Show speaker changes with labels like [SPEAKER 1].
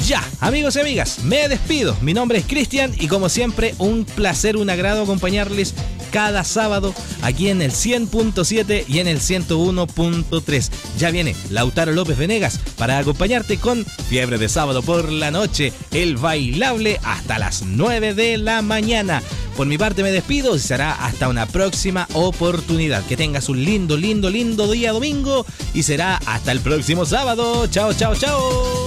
[SPEAKER 1] Ya, amigos y amigas, me despido. Mi nombre es Cristian y como siempre, un placer, un agrado acompañarles cada sábado aquí en el 100.7 y en el 101.3. Ya viene Lautaro López Venegas para acompañarte con Fiebre de Sábado por la Noche, el bailable hasta las 9 de la mañana. Por mi parte me despido y será hasta una próxima oportunidad. Que tengas un lindo día domingo y será hasta el próximo sábado. Chao, chao, chao.